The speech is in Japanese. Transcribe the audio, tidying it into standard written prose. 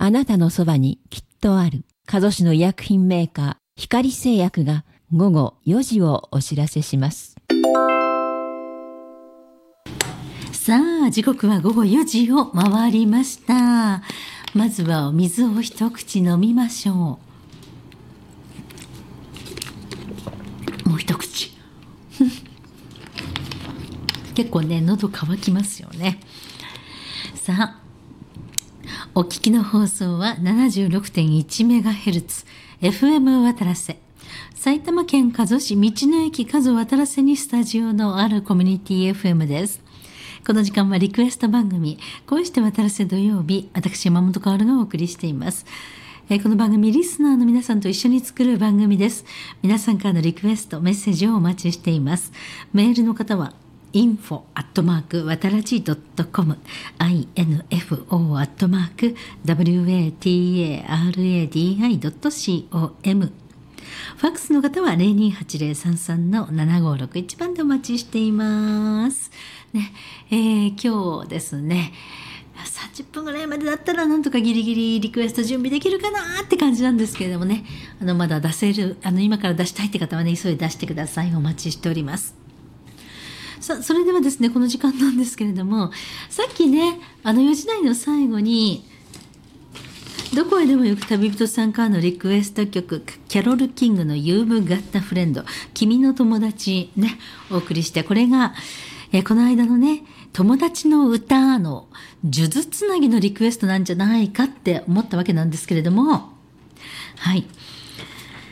あなたのそばにきっとある。加須市の医薬品メーカー、光製薬が午後4時をお知らせします。 さあ、時刻は午後4時を回りました。まずはお水を一口飲みましょう。もう一口。結構ね、喉乾きますよね。さあ、お聞きの放送は 76.1MHz FM 渡良瀬、埼玉県加須市道の駅加須渡良瀬にスタジオのあるコミュニティ FM です。この時間はリクエスト番組恋して渡良瀬土曜日、私山本薫がお送りしています。この番組リスナーの皆さんと一緒に作る番組です。皆さんからのリクエストメッセージをお待ちしています。メールの方はinfo@wataradi.com info@wataradi.com。 ファックスの方は 028033-7561 番でお待ちしていますね。今日ですね、30分ぐらいまでだったらなんとかギリギリリクエスト準備できるかなって感じなんですけれどもね、まだ出せる、今から出したいって方はね、急いで出してください。お待ちしております。さあ、それではですね、この時間なんですけれども、さっきね、4時台の最後にどこへでも行く旅人さんからのリクエスト曲、キャロル・キングの You've Got a Friend、 君の友達ね、お送りして、これが、この間のね、友達の歌の数珠つなぎのリクエストなんじゃないかって思ったわけなんですけれども、はい、